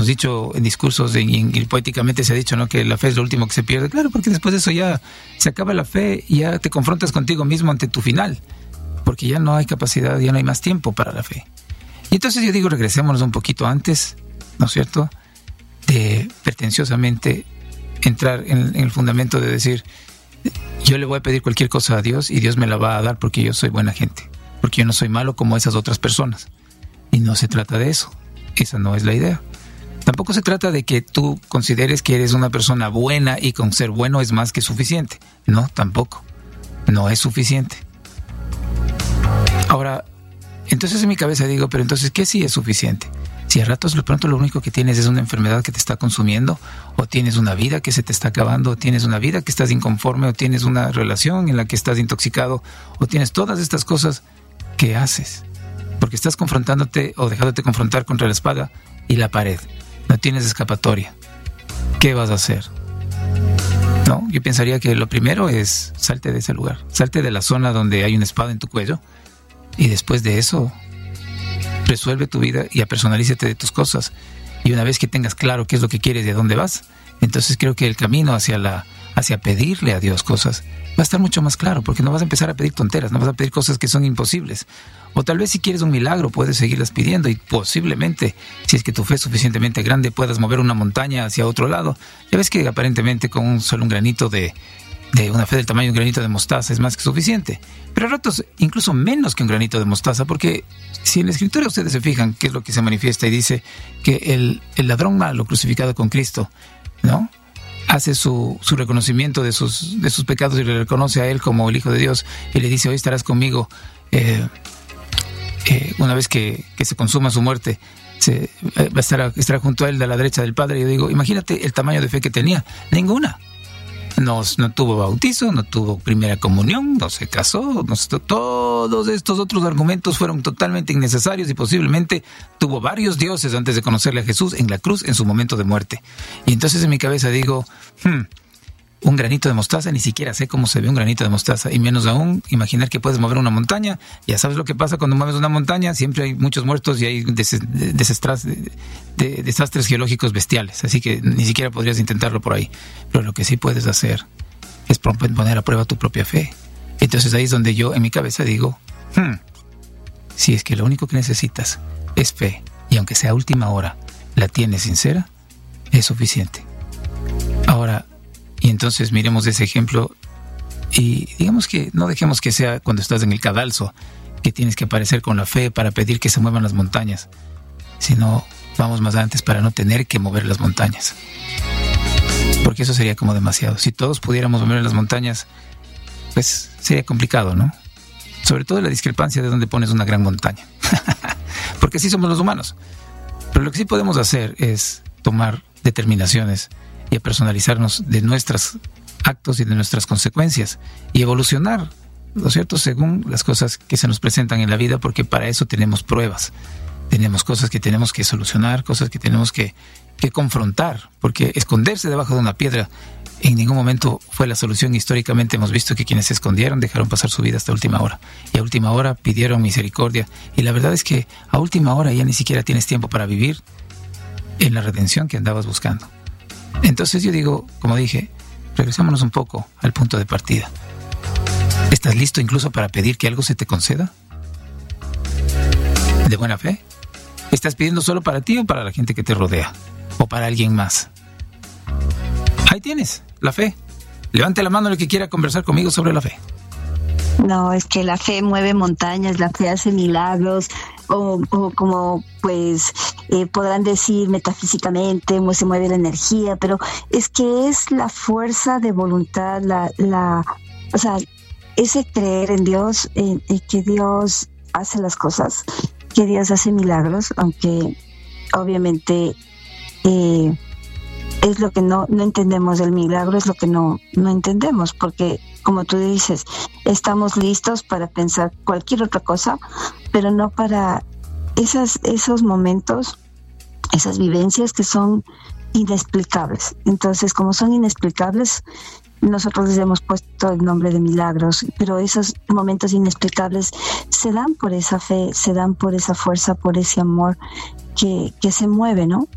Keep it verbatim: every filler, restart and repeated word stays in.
dicho en discursos y, y poéticamente se ha dicho, ¿no?, que la fe es lo último que se pierde. Claro, porque después de eso ya se acaba la fe y ya te confrontas contigo mismo ante tu final, porque ya no hay capacidad, ya no hay más tiempo para la fe. Y entonces yo digo, regresémonos un poquito antes, ¿no es cierto?, de pretenciosamente entrar en, en el fundamento de decir, yo le voy a pedir cualquier cosa a Dios y Dios me la va a dar porque yo soy buena gente, porque yo no soy malo como esas otras personas. Y no se trata de eso. Esa no es la idea. Tampoco se trata de que tú consideres que eres una persona buena y con ser bueno es más que suficiente. No, tampoco. No es suficiente. Ahora, entonces en mi cabeza digo, pero entonces, ¿qué sí es suficiente? Si a ratos de pronto lo único que tienes es una enfermedad que te está consumiendo, o tienes una vida que se te está acabando, o tienes una vida que estás inconforme, o tienes una relación en la que estás intoxicado, o tienes todas estas cosas, ¿qué haces? Porque estás confrontándote o dejándote confrontar contra la espada y la pared. No tienes escapatoria. ¿Qué vas a hacer? No, yo pensaría que lo primero es salte de ese lugar. Salte de la zona donde hay una espada en tu cuello y después de eso resuelve tu vida y apersonalízate de tus cosas. Y una vez que tengas claro qué es lo que quieres y a dónde vas, entonces creo que el camino hacia la hacia pedirle a Dios cosas va a estar mucho más claro, porque no vas a empezar a pedir tonteras, no vas a pedir cosas que son imposibles. O tal vez si quieres un milagro puedes seguirlas pidiendo y posiblemente, si es que tu fe es suficientemente grande, puedas mover una montaña hacia otro lado. Ya ves que aparentemente con un solo un granito de, de una fe del tamaño de un granito de mostaza es más que suficiente. Pero a ratos incluso menos que un granito de mostaza, porque si en la Escritura ustedes se fijan qué es lo que se manifiesta y dice que el, el ladrón malo crucificado con Cristo, ¿no?, hace su, su reconocimiento de sus, de sus pecados y le reconoce a él como el Hijo de Dios y le dice, hoy estarás conmigo eh, eh, una vez que, que se consuma su muerte, se, eh, va a estar, estará junto a él a la derecha del Padre. Y yo digo, imagínate el tamaño de fe que tenía. Ninguna. No, no tuvo bautizo, no tuvo primera comunión, no se casó, no se, todos estos otros argumentos fueron totalmente innecesarios y posiblemente tuvo varios dioses antes de conocerle a Jesús en la cruz en su momento de muerte. Y entonces en mi cabeza digo, hmm, un granito de mostaza, ni siquiera sé cómo se ve un granito de mostaza, y menos aún imaginar que puedes mover una montaña. Ya sabes lo que pasa cuando mueves una montaña, siempre hay muchos muertos y hay des- desestras, de, de, desastres geológicos bestiales, así que ni siquiera podrías intentarlo por ahí. Pero lo que sí puedes hacer es poner a prueba tu propia fe. Entonces ahí es donde yo en mi cabeza digo, hmm, si es que lo único que necesitas es fe, y aunque sea a última hora la tienes sincera, es suficiente. Ahora, y entonces miremos ese ejemplo y digamos que no dejemos que sea cuando estás en el cadalso, que tienes que aparecer con la fe para pedir que se muevan las montañas, sino vamos más antes para no tener que mover las montañas. Porque eso sería como demasiado. Si todos pudiéramos mover las montañas, pues sería complicado, ¿no? Sobre todo la discrepancia de dónde pones una gran montaña. Porque así somos los humanos. Pero lo que sí podemos hacer es tomar determinaciones y a personalizarnos de nuestros actos y de nuestras consecuencias y evolucionar, ¿no es cierto?, según las cosas que se nos presentan en la vida, porque para eso tenemos pruebas, tenemos cosas que tenemos que solucionar, cosas que tenemos que, que confrontar, porque esconderse debajo de una piedra en ningún momento fue la solución. Históricamente hemos visto que quienes se escondieron dejaron pasar su vida hasta última hora, y a última hora pidieron misericordia, y la verdad es que a última hora ya ni siquiera tienes tiempo para vivir en la redención que andabas buscando. Entonces yo digo, como dije, regresémonos un poco al punto de partida. ¿Estás listo incluso para pedir que algo se te conceda? ¿De buena fe? ¿Estás pidiendo solo para ti o para la gente que te rodea? ¿O para alguien más? Ahí tienes, la fe. Levante la mano el que quiera conversar conmigo sobre la fe. No, es que la fe mueve montañas, la fe hace milagros, o, o como pues eh, podrán decir metafísicamente, cómo se mueve la energía, pero es que es la fuerza de voluntad, la, la, o sea, ese creer en Dios, en, en que Dios hace las cosas, que Dios hace milagros, aunque obviamente eh, es lo que no, no entendemos del milagro, es lo que no, no entendemos, porque como tú dices, estamos listos para pensar cualquier otra cosa, pero no para esas, esos momentos, esas vivencias que son inexplicables. Entonces, como son inexplicables, nosotros les hemos puesto el nombre de milagros, pero esos momentos inexplicables se dan por esa fe, se dan por esa fuerza, por ese amor que, que se mueve, ¿no?